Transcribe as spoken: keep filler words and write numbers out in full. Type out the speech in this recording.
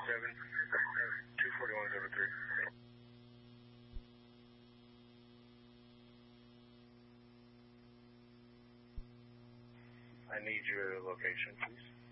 seven, two forty-one over three. I need your location, please.